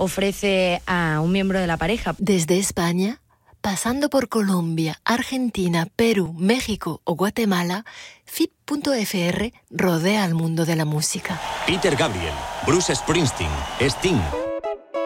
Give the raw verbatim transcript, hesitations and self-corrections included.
ofrece a un miembro de la pareja. Desde España, pasando por Colombia, Argentina, Perú, México o Guatemala, F I P punto F R rodea al mundo de la música. Peter Gabriel, Bruce Springsteen, Sting,